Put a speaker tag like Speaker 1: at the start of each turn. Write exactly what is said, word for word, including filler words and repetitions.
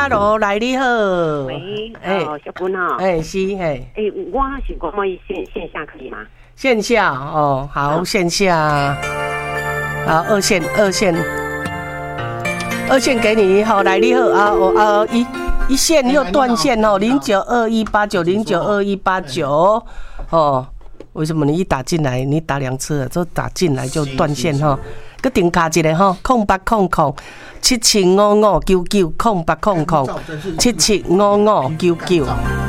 Speaker 1: ，Hello， 来你好。
Speaker 2: 喂，哦，小姑娘。
Speaker 1: 哎，是嘿。
Speaker 2: 哎，我是讲我线线下可以吗？
Speaker 1: 线下哦，好，线下。好，二线，二线，二线给你，好，来你好啊，哦啊一。一线又断线哦，零九二一八九零九二一八九哦，为什么你一打进来，你打两次了，就打进来就断线哈？个定卡一个哈，空八空空七七五五九九空八空空七七五五九九。